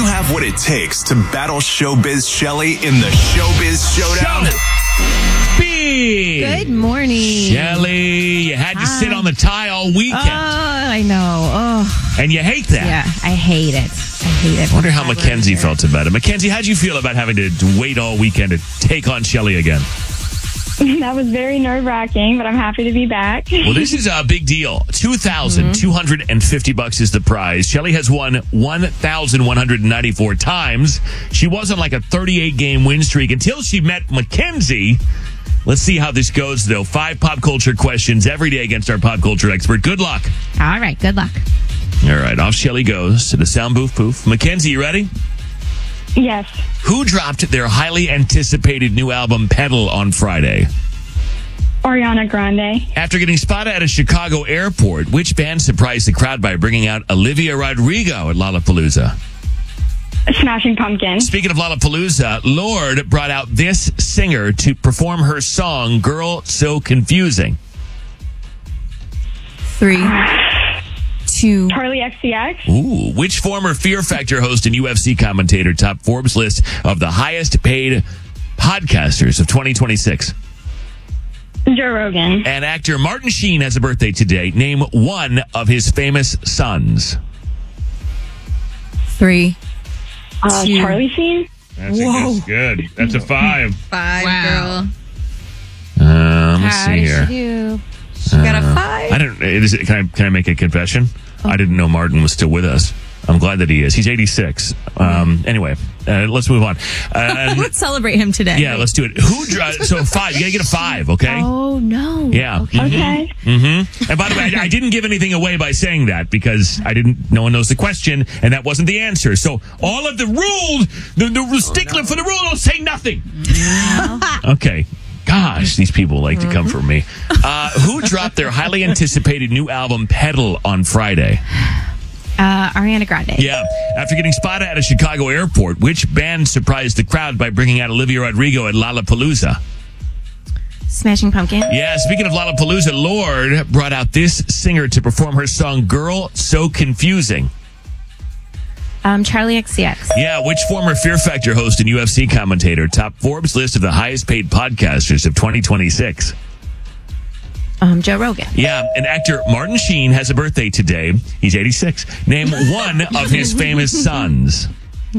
have what it takes to battle Showbiz Shelly in the Showbiz Showdown? Good morning. Shelly, you had to sit on the tie all weekend. I know. Oh. And you hate that. Yeah, I hate it. I wonder how Mackenzie felt about it. Mackenzie, how'd you feel about having to wait all weekend to take on Shelly again? That was very nerve-wracking, but I'm happy to be back. Well, this is a big deal. $2,250 is the prize. Shelly has won 1,194 times. She was on like a 38-game win streak until she met Mackenzie. Let's see how this goes, though. 5 pop culture questions every day against our pop culture expert. Good luck. All right, good luck. All right, off Shelly goes to the sound booth poof. Mackenzie, you ready? Yes. Who dropped their highly anticipated new album, Pedal, on Friday? Ariana Grande. After getting spotted at a Chicago airport, which band surprised the crowd by bringing out Olivia Rodrigo at Lollapalooza? Smashing Pumpkins. Speaking of Lollapalooza, Lorde brought out this singer to perform her song, Girl So Confusing. 3, 2. Charlie XCX. Ooh, which former Fear Factor host and UFC commentator topped Forbes' list of the highest paid podcasters of 2026? Joe Rogan. And actor Martin Sheen has a birthday today. Name one of his famous sons. 3, 2. Charlie Sheen. That's good. That's a 5. 5, girl. Let me see here. She got a 5. Can I make a confession? I didn't know Martin was still with us. I'm glad that he is. He's 86. Anyway, let's move on. Let's celebrate him today. Yeah, let's do it. So 5. You got to get a 5, okay? Oh, no. Yeah. Okay. Mm-hmm. And by the way, I didn't give anything away by saying that because no one knows the question, and that wasn't the answer. So all of the rules, the stickler for the rule will say nothing. Okay. Gosh, these people like to come for me. Who dropped their highly anticipated new album, Pedal, on Friday? Ariana Grande. Yeah. After getting spotted at a Chicago airport, which band surprised the crowd by bringing out Olivia Rodrigo at Lollapalooza? Smashing Pumpkins. Yeah, speaking of Lollapalooza, Lorde brought out this singer to perform her song, Girl So Confusing. Charlie XCX. Yeah, which former Fear Factor host and UFC commentator topped Forbes' list of the highest paid podcasters of 2026? Joe Rogan. Yeah, and actor Martin Sheen has a birthday today. He's 86. Name one of his famous sons.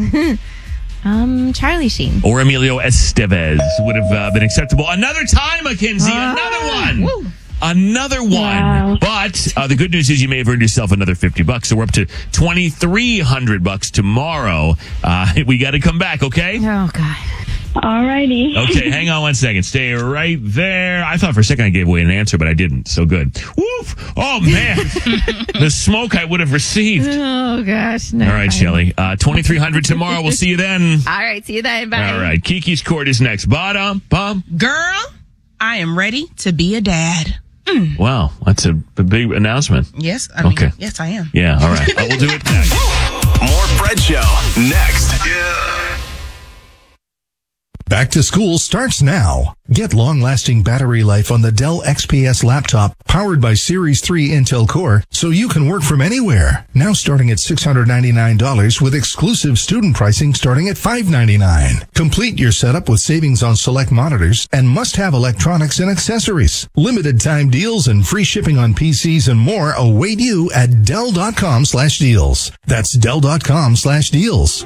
Charlie Sheen. Or Emilio Estevez would have been acceptable. Another time, Mackenzie. Another one. Woo. Another one. Wow. But the good news is you may have earned yourself another $50. So we're up to $2,300 tomorrow. We got to come back, okay? Oh, God. Alrighty. Okay, hang on one second. Stay right there. I thought for a second I gave away an answer, but I didn't. So good. Woof! Oh, man. The smoke I would have received. Oh, gosh. No. All right, Shelly. $2,300 tomorrow. We'll see you then. All right, see you then. Bye. All right, Kiki's Court is next. Bottom, bum. Girl, I am ready to be a dad. Wow, that's a big announcement. Yes, I mean, Okay. yes, I am. Yeah, all right. We'll do it next. More Fred Show next. Back to school starts now. Get long-lasting battery life on the Dell XPS laptop powered by Series 3 Intel Core so you can work from anywhere. Now starting at $699 with exclusive student pricing starting at $599. Complete your setup with savings on select monitors and must-have electronics and accessories. Limited time deals and free shipping on PCs and more await you at Dell.com/deals. That's Dell.com/deals.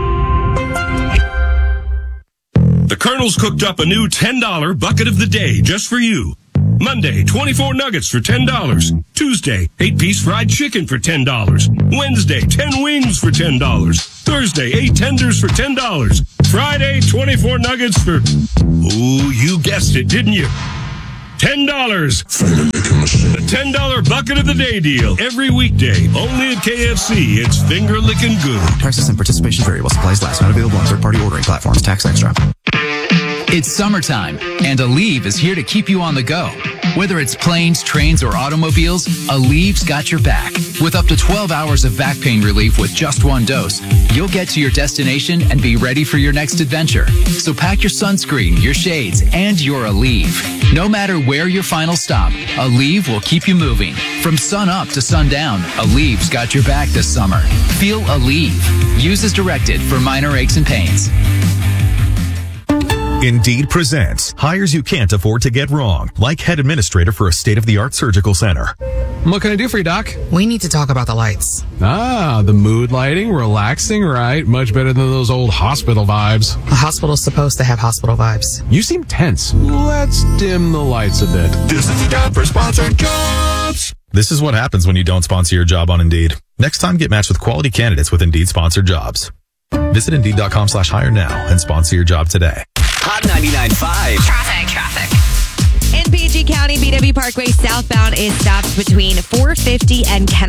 The Colonel's cooked up a new $10 bucket of the day just for you. Monday, 24 nuggets for $10. Tuesday, 8-piece fried chicken for $10. Wednesday, 10 wings for $10. Thursday, 8 tenders for $10. Friday, 24 nuggets for... Ooh, you guessed it, didn't you? $10. The $10 bucket of the day deal. Every weekday, only at KFC. It's finger licking good. Prices and participation vary while supplies last. Not available on third-party ordering platforms. Tax extra. It's summertime, and Aleve is here to keep you on the go. Whether it's planes, trains, or automobiles, Aleve's got your back. With up to 12 hours of back pain relief with just one dose, you'll get to your destination and be ready for your next adventure. So pack your sunscreen, your shades, and your Aleve. No matter where your final stop, Aleve will keep you moving. From sun up to sundown, Aleve's got your back this summer. Feel Aleve. Use as directed for minor aches and pains. Indeed presents hires you can't afford to get wrong, like head administrator for a state-of-the-art surgical center. What can I do for you, Doc? We need to talk about the lights. Ah, the mood lighting, relaxing, right? Much better than those old hospital vibes. A hospital's supposed to have hospital vibes. You seem tense. Let's dim the lights a bit. This is time for sponsored jobs. This is what happens when you don't sponsor your job on Indeed. Next time, get matched with quality candidates with Indeed sponsored jobs. Visit Indeed.com/hire now and sponsor your job today. Hot 99.5. Traffic. In PG County, BW Parkway southbound is stopped between 450 and Kennedy.